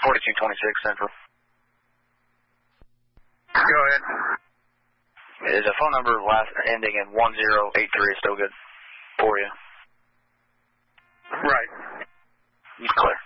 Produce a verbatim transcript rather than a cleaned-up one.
forty-two twenty-six Central. Go ahead. Is a phone number last ending in one zero eight three still good for you? Right. He's clear.